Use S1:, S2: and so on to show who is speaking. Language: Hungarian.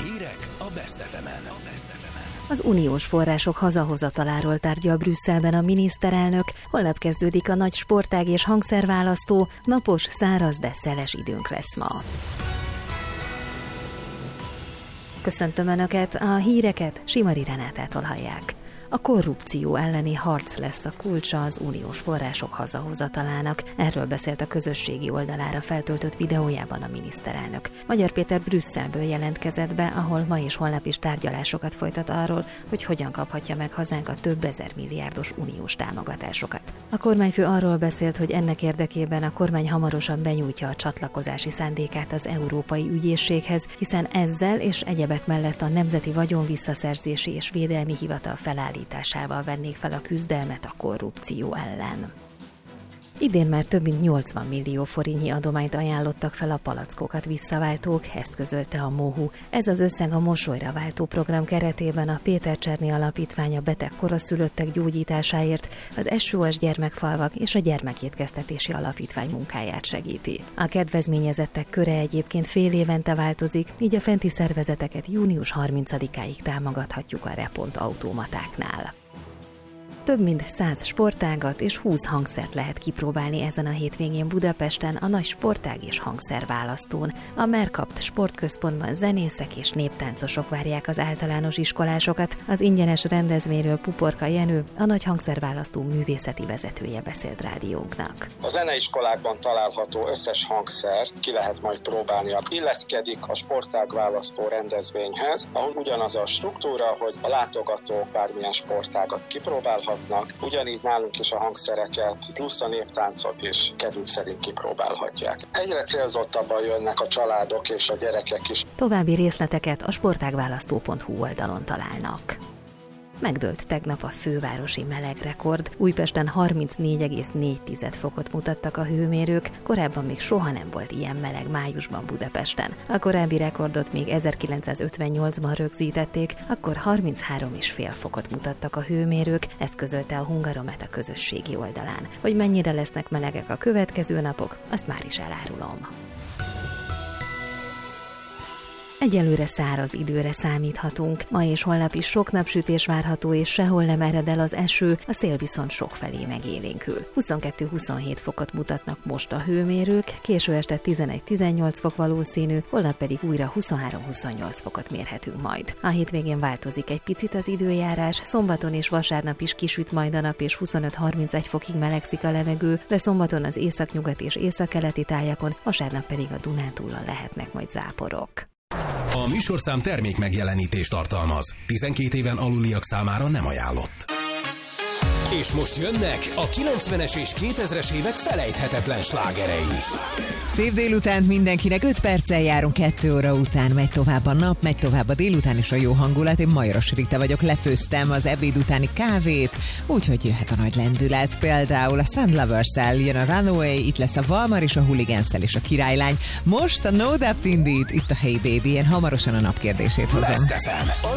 S1: Hírek a Best FM-en.
S2: Az uniós források hazahozataláról tárgyal Brüsszelben a miniszterelnök, holnap kezdődik a nagy sportág és hangszerválasztó, napos, száraz, de szeles időnk lesz ma. Köszöntöm Önöket, a híreket Simari Renátától hallják. A korrupció elleni harc lesz a kulcsa az uniós források hazahozatalának. Erről beszélt a közösségi oldalára feltöltött videójában a miniszterelnök. Magyar Péter Brüsszelből jelentkezett be, ahol ma és holnap is tárgyalásokat folytat arról, hogy hogyan kaphatja meg hazánk a több ezer milliárdos uniós támogatásokat. A kormányfő arról beszélt, hogy ennek érdekében a kormány hamarosan benyújtja a csatlakozási szándékát az Európai Ügyészséghez, hiszen ezzel és egyebek mellett a Nemzeti Vagyonvisszaszerzési és Védelmi Hivatal felállításával vennék fel a küzdelmet a korrupció ellen. Idén már több mint 80 millió forintnyi adományt ajánlottak fel a palackokat visszaváltók, ezt közölte a MOHU. Ez az összeg a Mosolyra váltó program keretében a Péter Cserné Alapítvány a beteg koraszülöttek gyógyításáért, az SOS Gyermekfalvak és a Gyermekétkeztetési Alapítvány munkáját segíti. A kedvezményezettek köre egyébként fél évente változik, így a fenti szervezeteket június 30-áig támogathatjuk a Repont automatáknál. Több mint 100 sportágat és 20 hangszert lehet kipróbálni ezen a hétvégén Budapesten a nagy sportág és hangszerválasztón. A Mercapt sportközpontban zenészek és néptáncosok várják az általános iskolásokat. Az ingyenes rendezvényről Puporka Jenő, a nagy hangszerválasztó művészeti vezetője beszélt rádiónknak.
S3: A zeneiskolákban található összes hangszert ki lehet majd próbálni. Illeszkedik a sportágválasztó rendezvényhez, ahol ugyanaz a struktúra, hogy a látogatók bármilyen sportágat kipróbálhatnak. Ugyanígy nálunk is a hangszereket plusz a néptáncot is kedvük szerint kipróbálhatják. Egyre célzottabban jönnek a családok és a gyerekek is.
S2: További részleteket a sportágválasztó.hu oldalon találnak. Megdőlt tegnap a fővárosi melegrekord. Újpesten 34,4 fokot mutattak a hőmérők, korábban még soha nem volt ilyen meleg májusban Budapesten. A korábbi rekordot még 1958-ban rögzítették, akkor 33,5 fokot mutattak a hőmérők, ezt közölte a Hungaromet a közösségi oldalán. Hogy mennyire lesznek melegek a következő napok, azt már is elárulom. Egyelőre száraz időre számíthatunk. Ma és holnap is sok napsütés várható, és sehol nem ered el az eső, a szél viszont sokfelé megélénkül. 22-27 fokot mutatnak most a hőmérők, késő este 11-18 fok valószínű, holnap pedig újra 23-28 fokot mérhetünk majd. A hétvégén változik egy picit az időjárás, szombaton és vasárnap is kisüt majd a nap, és 25-31 fokig melegszik a levegő, de szombaton az északnyugat és északkeleti tájakon, vasárnap pedig a Dunántúlon lehetnek majd záporok.
S1: A műsorszám termék megjelenítést tartalmaz. 12 éven aluliak számára nem ajánlott. És most jönnek a 90-es és 2000-es évek felejthetetlen slágerei.
S4: Szép délutánt mindenkinek, 5 perccel járunk 2 óra után, megy tovább a nap, megy tovább a délután és a jó hangulat. Én Majoros Rita vagyok, lefőztem az ebéd utáni kávét, úgyhogy jöhet a nagy lendület. Például a Sun Lovers-szel jön a Runaway, itt lesz a Valmar és a Hooligans-szel és a Királylány. Most a No Doubt Indeed, itt a Hey Baby, én hamarosan a napkérdését hozom.